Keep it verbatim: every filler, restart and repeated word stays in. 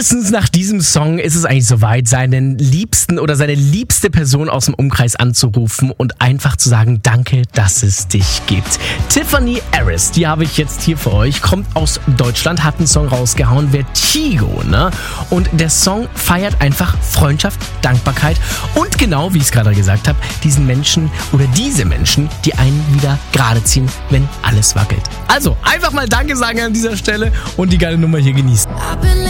Spätestens nach diesem Song ist es eigentlich soweit, seinen Liebsten oder seine liebste Person aus dem Umkreis anzurufen und einfach zu sagen, danke, dass es dich gibt. Tiffany Harris, die habe ich jetzt hier für euch, kommt aus Deutschland, hat einen Song rausgehauen, Vertigo, ne? Und der Song feiert einfach Freundschaft, Dankbarkeit und genau, wie ich es gerade gesagt habe, diesen Menschen oder diese Menschen, die einen wieder gerade ziehen, wenn alles wackelt. Also, einfach mal Danke sagen an dieser Stelle und die geile Nummer hier genießen.